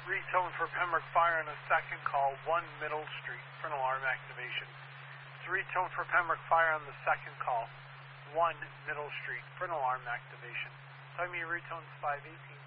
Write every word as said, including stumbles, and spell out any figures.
Retone for Pembroke Fire on the second call, one Middle Street for an alarm activation. Retone for Pembroke Fire on the second call, one Middle Street for an alarm activation. Time of your retone's five eighteen.